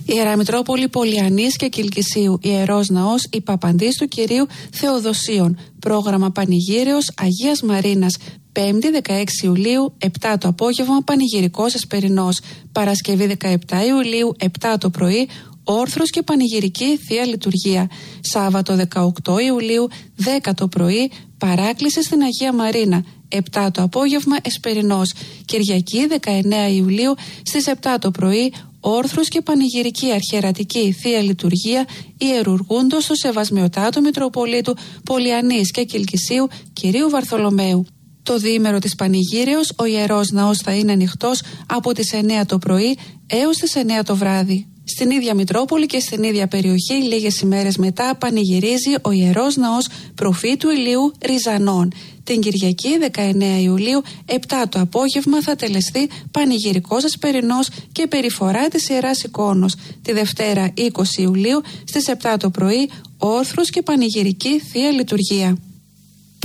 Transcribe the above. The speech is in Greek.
Ιερά Μητρόπολη Πολιανής και Κιλκησίου, Ιερός Ναός Υπαπαντής του Κυρίου Θεοδοσίων. Πρόγραμμα Πανηγύρεως Αγίας Μαρίνας. 5η 16 Ιουλίου, 7 το απόγευμα, πανηγυρικός εσπερινός. Παρασκευή 17 Ιουλίου, 7 το πρωί, όρθρος και πανηγυρική Θεία Λειτουργία. Σάββατο 18 Ιουλίου, 10 το πρωί, παράκληση στην Αγία Μαρίνα. 7 το απόγευμα, εσπερινός. Κυριακή 19 Ιουλίου, στις 7 το πρωί, όρθρος και πανηγυρική αρχιερατική Θεία Λειτουργία ιερουργούντος στο Σεβασμιωτάτο Μητροπολίτου Πολιανής και Κιλκησίου Κυρίου Βαρθολομαίου. Το διήμερο της Πανηγύρεως ο Ιερός Ναός θα είναι ανοιχτός από τις 9 το πρωί έως τις 9 το βράδυ. Στην ίδια Μητρόπολη και στην ίδια περιοχή, λίγες ημέρες μετά, πανηγυρίζει ο Ιερός Ναός Προφήτου Ηλίου Ριζανών. Την Κυριακή 19 Ιουλίου, 7 το απόγευμα, θα τελεσθεί πανηγυρικός εσπερινός και περιφορά της Ιεράς Εικόνος. Τη Δευτέρα 20 Ιουλίου, στις 7 το πρωί, όρθρος και πανηγυρική Θεία Λειτουργία.